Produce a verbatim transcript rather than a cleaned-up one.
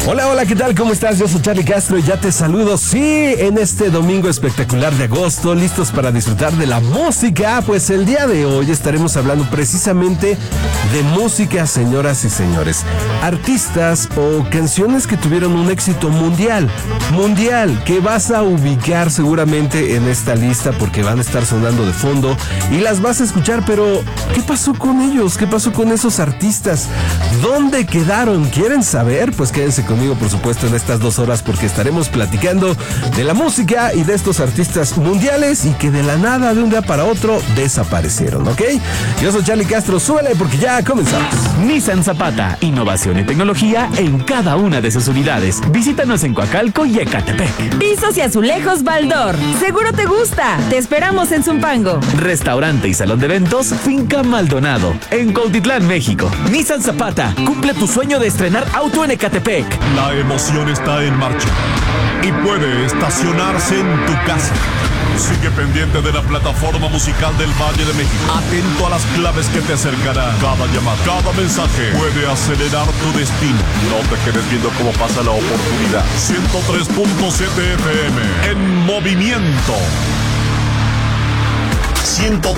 Hola, hola, ¿qué tal? ¿Cómo estás? Yo soy Charlie Castro y ya te saludo. Sí, en este domingo espectacular de agosto, listos para disfrutar de la música. Pues el día de hoy estaremos hablando precisamente de música, señoras y señores. Artistas o canciones que tuvieron un éxito mundial. Mundial, que vas a ubicar seguramente en esta lista porque van a estar sonando de fondo y las vas a escuchar, pero ¿qué pasó con ellos? ¿Qué pasó con esos artistas? ¿Dónde quedaron? ¿Quieren saber? Pues quédense conmigo, por supuesto, en estas dos horas porque estaremos platicando de la música y de estos artistas mundiales y que de la nada, de un día para otro, desaparecieron, ¿ok? Yo soy Charlie Castro, súbele porque ya comenzamos. Nissan Zapata, innovación y tecnología en cada una de sus unidades. Visítanos en Coacalco y Ecatepec. Pisos y azulejos Baldor, seguro te gusta. Te esperamos en Zumpango. Restaurante y salón de eventos Finca Maldonado, en Cuautitlán, México. Nissan Zapata, cumple tu sueño de estrenar auto en Ecatepec. La emoción está en marcha y puede estacionarse en tu casa. Sigue pendiente de la plataforma musical del Valle de México. Atento a las claves que te acercarán. Cada llamada, cada mensaje puede acelerar tu destino. No te quedes viendo cómo pasa la oportunidad. ciento tres punto siete F M en movimiento. ciento